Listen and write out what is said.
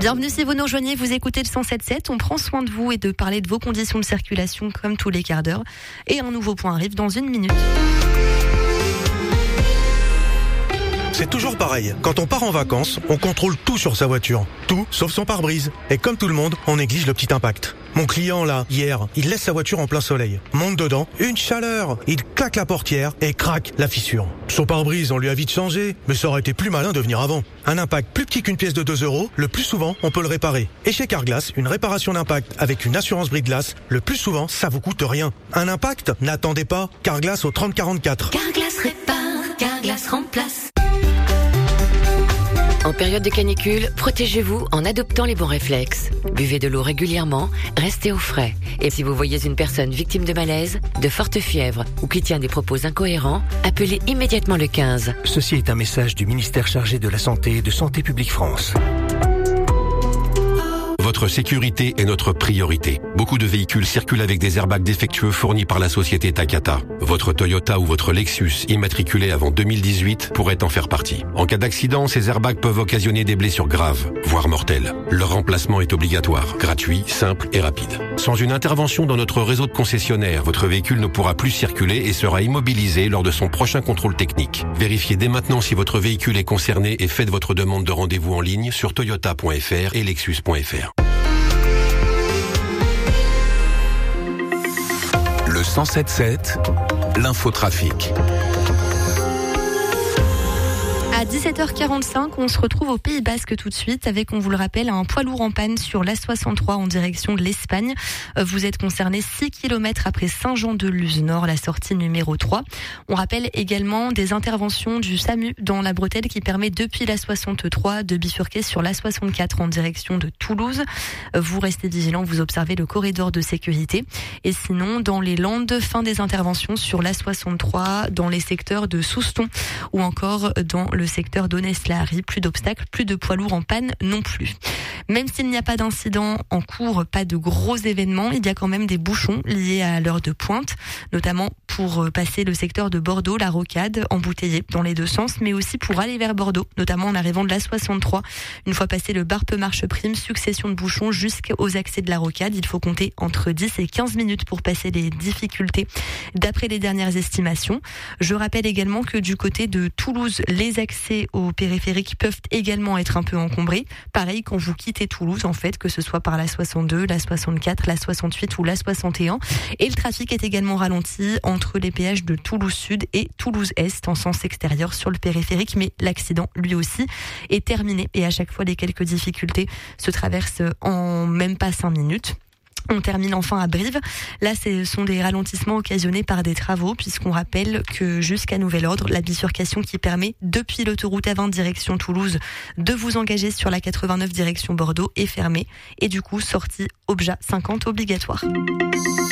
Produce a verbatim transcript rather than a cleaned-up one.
Bienvenue si vous nous rejoignez, vous écoutez le cent sept sept. On prend soin de vous et de parler de vos conditions de circulation comme tous les quarts d'heure. Et un nouveau point arrive dans une minute. C'est toujours pareil. Quand on part en vacances, on contrôle tout sur sa voiture. Tout, sauf son pare-brise. Et comme tout le monde, on néglige le petit impact. Mon client, là, hier, il laisse sa voiture en plein soleil. Monte dedans, une chaleur. Il claque la portière et craque la fissure. Son pare-brise, on lui a vite changé, mais ça aurait été plus malin de venir avant. Un impact plus petit qu'une pièce de deux euros, le plus souvent, on peut le réparer. Et chez Carglass, une réparation d'impact avec une assurance brise-glace, le plus souvent, ça vous coûte rien. Un impact? N'attendez pas. Carglass au trente quarante-quatre. Carglass répare, Carglass remplace. En période de canicule, protégez-vous en adoptant les bons réflexes. Buvez de l'eau régulièrement, restez au frais. Et si vous voyez une personne victime de malaise, de forte fièvre ou qui tient des propos incohérents, appelez immédiatement le quinze. Ceci est un message du ministère chargé de la Santé et de Santé publique France. Votre sécurité est notre priorité. Beaucoup de véhicules circulent avec des airbags défectueux fournis par la société Takata. Votre Toyota ou votre Lexus immatriculé avant deux mille dix-huit pourrait en faire partie. En cas d'accident, ces airbags peuvent occasionner des blessures graves, voire mortelles. Leur remplacement est obligatoire, gratuit, simple et rapide. Sans une intervention dans notre réseau de concessionnaires, votre véhicule ne pourra plus circuler et sera immobilisé lors de son prochain contrôle technique. Vérifiez dès maintenant si votre véhicule est concerné et faites votre demande de rendez-vous en ligne sur toyota point f r et lexus point f r. Le cent sept sept, l'infotrafic. À dix-sept heures quarante-cinq, on se retrouve au Pays Basque tout de suite avec, on vous le rappelle, un poids lourd en panne sur l'A soixante-trois en direction de l'Espagne. Vous êtes concerné six kilomètres après Saint-Jean-de-Luz Nord, la sortie numéro trois. On rappelle également des interventions du SAMU dans la bretelle qui permet depuis l'A soixante-trois de bifurquer sur l'A soixante-quatre en direction de Toulouse. Vous restez vigilants, vous observez le corridor de sécurité. Et sinon, dans les Landes, fin des interventions sur l'A soixante-trois dans les secteurs de Souston ou encore dans le secteur d'Onès-la-Harie. Plus d'obstacles, plus de poids lourds en panne non plus. Même s'il n'y a pas d'incident en cours, pas de gros événements, il y a quand même des bouchons liés à l'heure de pointe, notamment pour passer le secteur de Bordeaux, la Rocade, embouteillé dans les deux sens, mais aussi pour aller vers Bordeaux, notamment en arrivant de l'A soixante-trois. Une fois passé le Barpe-Marche-Prime, succession de bouchons jusqu'aux accès de la Rocade. Il faut compter entre dix et quinze minutes pour passer les difficultés, d'après les dernières estimations. Je rappelle également que du côté de Toulouse, les accès aux périphériques peuvent également être un peu encombrés. Pareil quand vous quittez Toulouse, en fait, que ce soit par la soixante-deux, la soixante-quatre, la soixante-huit ou la soixante et un. Et le trafic est également ralenti entre les péages de Toulouse Sud et Toulouse Est en sens extérieur sur le périphérique. Mais l'accident, lui aussi, est terminé. Et à chaque fois, les quelques difficultés se traversent en même pas cinq minutes. On termine enfin à Brive. Là, ce sont des ralentissements occasionnés par des travaux, puisqu'on rappelle que jusqu'à nouvel ordre, la bifurcation qui permet, depuis l'autoroute A vingt direction Toulouse, de vous engager sur la quatre-vingt-neuf direction Bordeaux est fermée. Et du coup, sortie Obja cinquante obligatoire.